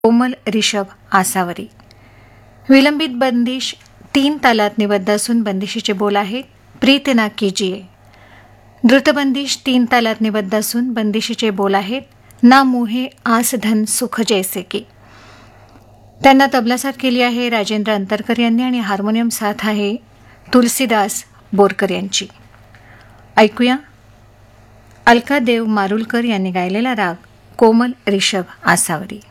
कोमल रिषभ आसावरी. विलंबित बंदिश 3 तालात निबद्ध असून बंदिशीचे बोल आहेत प्रीत ना कीजिए. द्रुतबंदिश 3 तालात निबद्ध असून बंदिशीचे बोल आहेत ना मोहे आस धन सुख जैसे की. त्यांना तबला साथ केली आहे राजेंद्र अंतरकर यांनी आणि हार्मोनियम साथ आहे तुलसीदास बोरकर यांची. ऐकूया अलका देव मारुलकर यांनी गायलेला राग कोमल रिषभ आसावरी.